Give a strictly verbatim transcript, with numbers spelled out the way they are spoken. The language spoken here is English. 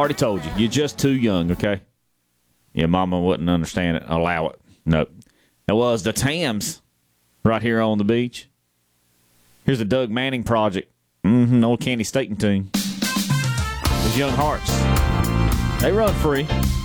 already told you. You're just too young, okay? Yeah, mama wouldn't understand it. Allow it. Nope. It was the Tams right here on the beach. Here's the Doug Manning Project. Mm-hmm, old Candy Staten tune. Those Young Hearts. They run free.